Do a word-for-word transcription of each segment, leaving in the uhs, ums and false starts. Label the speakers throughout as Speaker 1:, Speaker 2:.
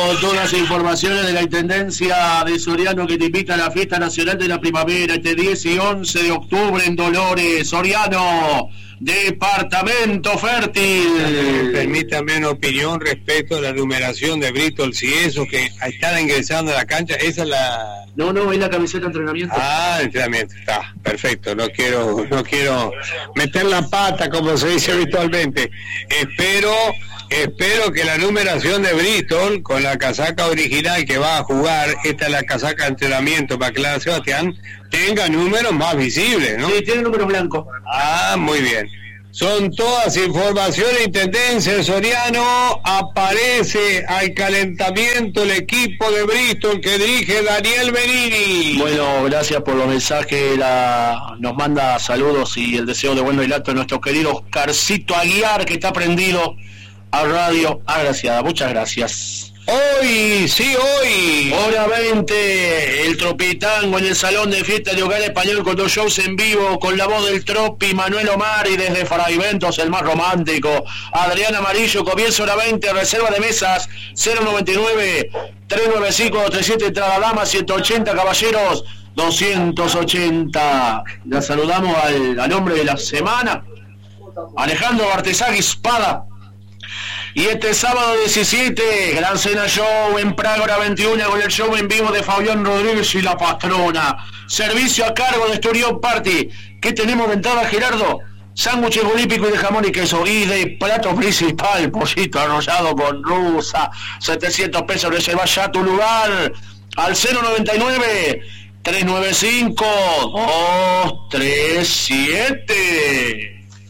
Speaker 1: todas las informaciones de la Intendencia de Soriano que te invita a la Fiesta Nacional de la Primavera este diez y once de octubre en Dolores. Soriano, departamento fértil.
Speaker 2: Permítame una opinión respecto a la numeración de Bristol, si esos que están ingresando a la cancha, esa es la...
Speaker 1: No, no, es la camiseta de entrenamiento.
Speaker 2: Ah, entrenamiento, está, perfecto, no quiero, no quiero meter la pata como se dice habitualmente. Espero, espero que la numeración de Bristol con la casaca original que va a jugar, esta es la casaca de entrenamiento para Clara Sebastián, tenga números más visibles, ¿no?
Speaker 1: Sí, tiene números blancos.
Speaker 2: Ah, muy bien. Son todas informaciones. Intendencia de Soriano, aparece al calentamiento el equipo de Bristol que dirige Daniel Benini.
Speaker 1: Bueno, gracias por los mensajes, la, nos manda saludos y el deseo de buen relato de nuestro querido Oscarcito Aguiar, que está prendido a Radio Agraciada. Muchas gracias.
Speaker 2: Hoy, sí, hoy.
Speaker 1: Hora veinte, el Tropitango en el Salón de Fiesta de Hogar Español con dos shows en vivo, con la voz del Tropi, Manuel Omar, y desde Fraiventos, el más romántico, Adrián Amarillo. Comienza hora veinte, reserva de mesas, cero noventa y nueve, tres nueve cinco, dos tres siete, entrada dama, ciento ochenta, caballeros, doscientos ochenta. La saludamos al, al hombre de la semana, Alejandro Bartesagui Espada. Y este sábado diecisiete, Gran Cena Show en Praga, hora veintiuno, con el show en vivo de Fabián Rodríguez y La Patrona. Servicio a cargo de Esturión Party. ¿Qué tenemos de entrada, Gerardo? Sándwiches olímpicos y de jamón y queso. Y de plato principal, pollito arrollado con rusa. setecientos pesos, reserva ya tu lugar al cero noventa y nueve, tres nueve cinco, dos tres siete.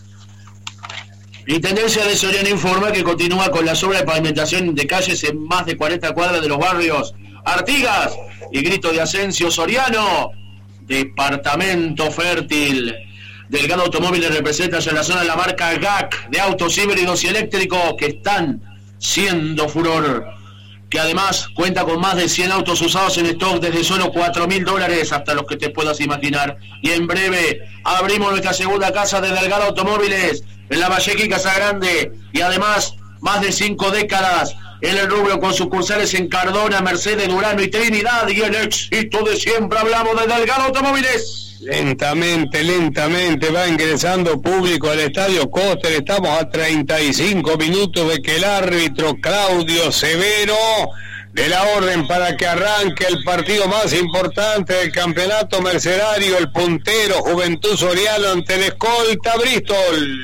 Speaker 1: Intendencia de Soriano informa que continúa con las obras de pavimentación de calles en más de cuarenta cuadras de los barrios Artigas y Grito de Asensio. Soriano, departamento fértil. Delgado Automóviles representa en la zona la marca G A C de autos híbridos y eléctricos que están siendo furor, que además cuenta con más de cien autos usados en stock desde solo cuatro mil dólares hasta los que te puedas imaginar. Y en breve abrimos nuestra segunda casa de Delgado Automóviles en la Vallequí, Casa Grande, y además más de cinco décadas en el rubro con sucursales en Cardona, Mercedes, Durano y Trinidad, y el éxito de siempre. Hablamos de Delgado Automóviles.
Speaker 2: Lentamente, lentamente va ingresando público al Estadio Coster. Estamos a treinta y cinco minutos de que el árbitro Claudio Severo de la orden para que arranque el partido más importante del campeonato mercedario, el puntero Juventud Soriano ante el escolta Bristol.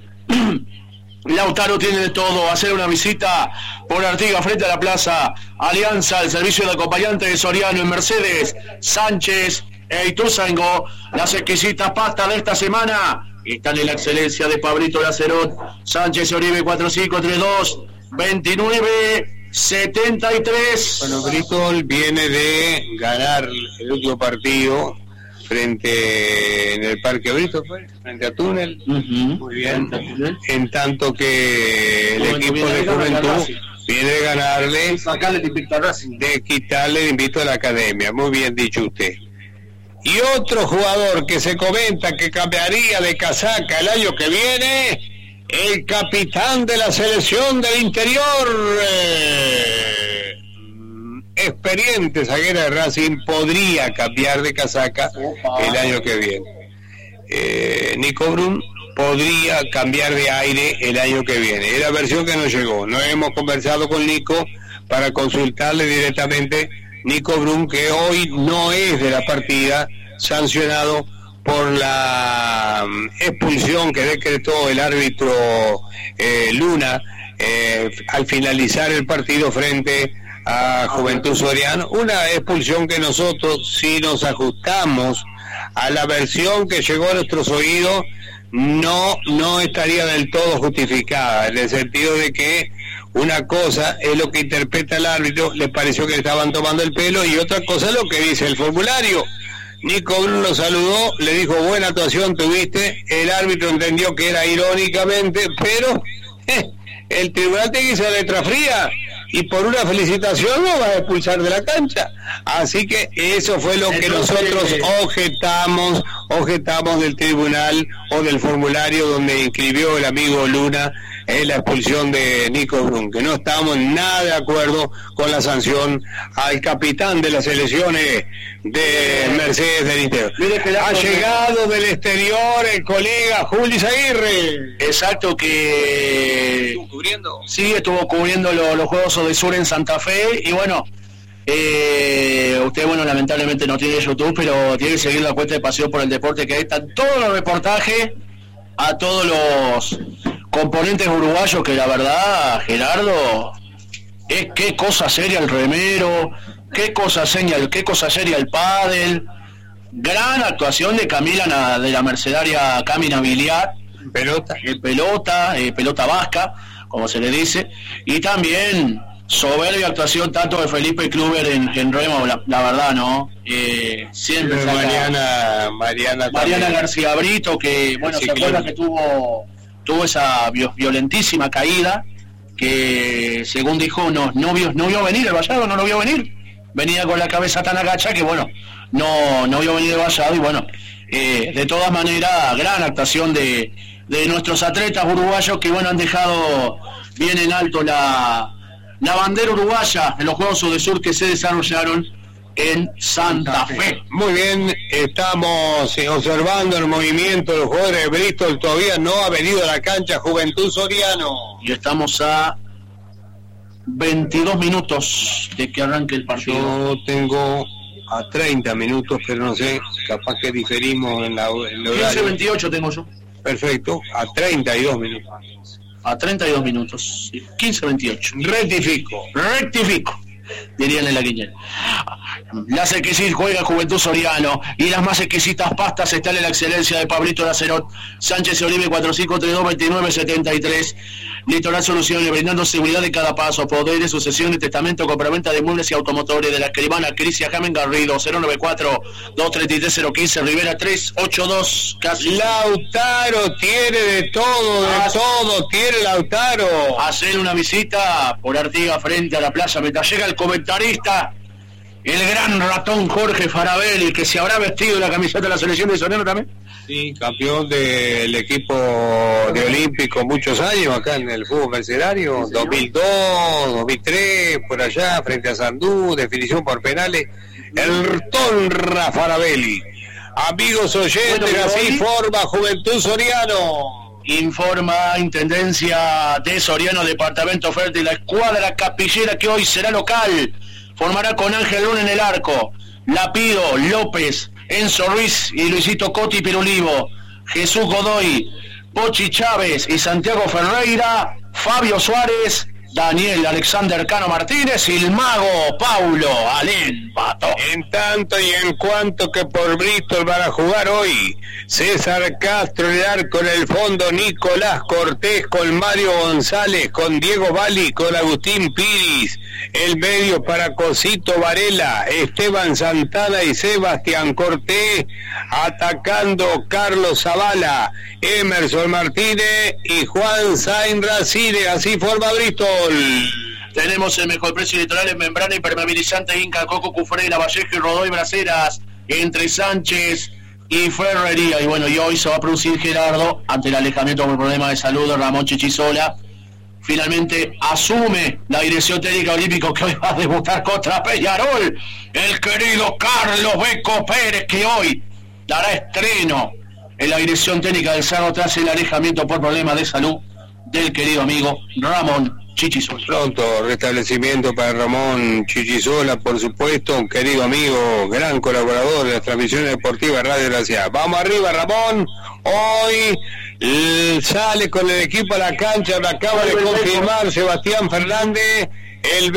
Speaker 1: Lautaro tiene de todo. Hacer una visita por Artigas frente a la Plaza Alianza, el servicio de acompañante de Soriano en Mercedes, Sánchez e Ituzaingó. Las exquisitas pastas de esta semana están en la excelencia de Pablito Lacerot. Sánchez Oribe cuatro cinco tres dos veintinueve setenta y tres.
Speaker 2: Bueno, Bristol viene de ganar el último partido frente en el Parque Bristol, frente a Túnel.
Speaker 1: Uh-huh.
Speaker 2: Muy bien. En tanto que el equipo de Juventud viene de ganarle, de quitarle el invito a la academia. Muy bien dicho usted. Y otro jugador que se comenta que cambiaría de casaca el año que viene, el capitán de la selección del interior, eh, experiente zaguera de Racing, podría cambiar de casaca el año que viene. Eh, Nico Brun podría cambiar de aire el año que viene. Es la versión que nos llegó. No hemos conversado con Nico para consultarle directamente. Nico Brun, que hoy no es de la partida, sancionado por la expulsión que decretó el árbitro eh, Luna eh, al finalizar el partido frente a Juventud Soriano. Una expulsión que nosotros, si nos ajustamos a la versión que llegó a nuestros oídos, no, no estaría del todo justificada, en el sentido de que una cosa es lo que interpreta el árbitro, le pareció que le estaban tomando el pelo, y otra cosa es lo que dice el formulario. Nico Brun lo saludó, le dijo buena actuación tuviste, el árbitro entendió que era irónicamente, pero eh, el tribunal te hizo letra fría y por una felicitación lo va a expulsar de la cancha. Así que eso fue lo que nosotros objetamos, objetamos del tribunal o del formulario donde inscribió el amigo Luna es la expulsión de Nico Brun, que no estamos nada de acuerdo con la sanción al capitán de las selecciones de Mercedes del Interior. Ha llegado del exterior el colega Juli Aguirre.
Speaker 1: Exacto, que
Speaker 3: ¿Estuvo cubriendo?
Speaker 1: Sí, estuvo cubriendo lo, los Juegos de Sur en Santa Fe, y bueno, eh, usted, bueno, lamentablemente no tiene YouTube, pero tiene que seguir la cuenta de Paseo por el Deporte, que ahí están todos los reportajes a todos los componentes uruguayos, que la verdad, Gerardo, es qué cosa seria el remero, qué cosa seria, qué cosa seria el pádel. Gran actuación de Camila, de la mercedaria Camina Biliar,
Speaker 2: pelota,
Speaker 1: eh, pelota, eh, pelota vasca, como se le dice, y también soberbia actuación tanto de Felipe Kluber en, en remo, la, la verdad, ¿no? Eh, siempre saca,
Speaker 2: Mariana, Mariana,
Speaker 1: Mariana García Brito, que, bueno, se acuerda que tuvo tuvo esa violentísima caída, que según dijo, no, no vio, no vio venir el vallado, no lo vio venir, venía con la cabeza tan agacha que, bueno, no, no vio venir el vallado, y bueno, eh, de todas maneras, gran actuación de, de nuestros atletas uruguayos, que, bueno, han dejado bien en alto la la bandera uruguaya en los Juegos de Sur que se desarrollaron en Santa Fe.
Speaker 2: Muy bien, estamos observando el movimiento de los jugadores de Bristol. Todavía no ha venido a la cancha Juventud Soriano.
Speaker 1: Y estamos a veintidós minutos de que arranque el partido.
Speaker 2: Yo tengo a treinta minutos, pero no sé, capaz que diferimos en la en el
Speaker 1: quince veintiocho tengo yo.
Speaker 2: Perfecto, a treinta y dos minutos.
Speaker 1: A treinta y dos minutos, quince veintiocho.
Speaker 2: Rectifico.
Speaker 1: Rectifico, dirían en la quiniela. Las exquisitas juega Juventud Soriano, y las más exquisitas pastas están en la excelencia de Pablito Lacerot, Sánchez Olive cuatro cinco tres dos dos nueve siete tres. Litoral Soluciones, brindando seguridad de cada paso, poderes, sucesiones, testamento, compraventa de muebles y automotores. De la escribana Crisia Jamen Garrido, cero nueve cuatro dos tres tres cero uno cinco, Rivera tres ocho dos. Casi.
Speaker 2: Lautaro tiene de todo, de Haz... todo, tiene Lautaro.
Speaker 1: Hacer una visita por Artigas frente a la plaza, mientras llega el comentarista, el gran ratón Jorge Farabelli, que se habrá vestido la camiseta de la selección de Soriano también.
Speaker 2: Sí, campeón del equipo de Olímpico muchos años acá en el fútbol mercedario, sí, dos mil dos, dos mil tres, por allá, frente a Sandú, definición por penales. El ratón Farabelli. Amigos oyentes, bueno, así hoy... forma Juventud Soriano.
Speaker 1: Informa Intendencia de Soriano, Departamento Fértil, la escuadra capillera que hoy será local. Formará con Ángel Luna en el arco, Lapido, López, Enzo Ruiz y Luisito Coti Pirulivo, Jesús Godoy, Pochi Chávez y Santiago Ferreira, Fabio Suárez, Daniel Alexander Cano Martínez y el mago Paulo Alén Pato.
Speaker 2: En tanto y en cuanto que por Bristol van a jugar hoy César Castro en el arco, en el fondo Nicolás Cortés con Mario González, con Diego Bali, con Agustín Piris, el medio para Cosito Varela, Esteban Santana y Sebastián Cortés, atacando Carlos Zavala, Emerson Martínez y Juan Sainz Racine. Así forma Bristol.
Speaker 1: Tenemos el mejor precio litoral en membrana impermeabilizante Inca, Coco, Cufrera, Vallejo y Rodó y Braceras, entre Sánchez y Ferrería. Y bueno, y hoy se va a producir, Gerardo, ante el alejamiento por problema de salud de Ramón Chichisola. Finalmente asume la dirección técnica olímpica, que hoy va a debutar contra Peñarol, el querido Carlos Beco Pérez, que hoy dará estreno en la dirección técnica del Cerro tras el alejamiento por problemas de salud del querido amigo Ramón Chichisola.
Speaker 2: Pronto restablecimiento para Ramón Chichisola, por supuesto, un querido amigo, gran colaborador de las transmisiones deportivas Radio Gracia. Vamos arriba, Ramón. Hoy eh, sale con el equipo a la cancha, lo acaba de confirmar Sebastián Fernández, el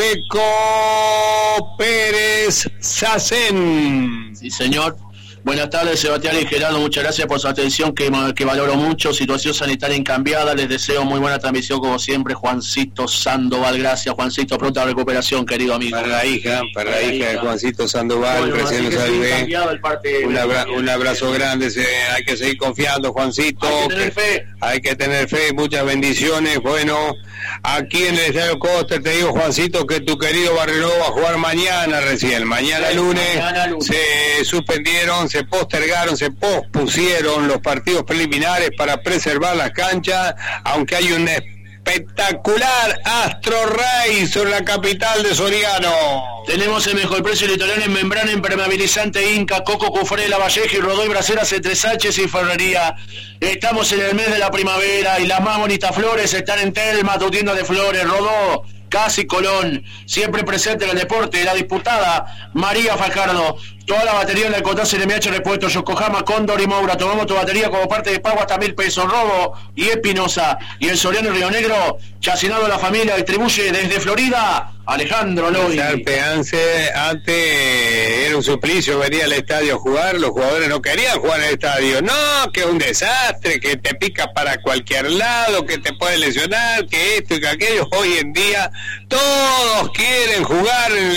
Speaker 2: Beco Pérez Sacén.
Speaker 1: Sí, señor. Buenas tardes, Sebastián y Gerardo, muchas gracias por su atención, que, que valoro mucho. Situación sanitaria incambiada, les deseo muy buena transmisión como siempre. Juancito Sandoval, gracias Juancito, pronta recuperación, querido amigo.
Speaker 2: Para la hija, para, para la hija de Juancito Sandoval, bueno, recién nos salvé. Un, abra, un abrazo grande, se, hay que seguir confiando, Juancito.
Speaker 1: Hay que tener fe.
Speaker 2: Hay que tener fe, muchas bendiciones. Bueno, aquí en el Estadio Coster te digo, Juancito, que tu querido Barrero va a jugar mañana recién, mañana, sí, lunes, mañana lunes. Se suspendieron, se postergaron, se pospusieron los partidos preliminares para preservar las canchas, aunque hay un espectacular Astro Rey sobre la capital de Soriano.
Speaker 1: Tenemos el mejor precio litoral en membrana impermeabilizante Inca, Coco, Cufré, Lavalleja y Rodó y Braceras entre Sánchez y Ferrería. Estamos en el mes de la primavera y las más bonitas flores están en Telma, tu tienda de flores, Rodó, Casi Colón, siempre presente en el deporte, la disputada María Fajardo. Toda la batería en la Cotazo en M H Repuesto, Yokohama, Cóndor y Moura. Tomamos tu batería como parte de pago hasta mil pesos. Robo y Espinosa. Y el Soriano Río Negro, Chacinado La Familia, distribuye desde Florida Alejandro Loy.
Speaker 2: Antes, antes era un suplicio venir al estadio a jugar, los jugadores no querían jugar en el estadio. No, que es un desastre, que te pica para cualquier lado, que te puede lesionar, que esto y que aquello. Hoy en día todos quieren jugar en,